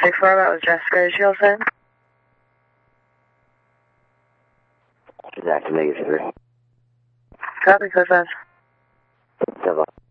4, that was Jessica. Is she all set? She's acting negative. Copy, code 5. 7.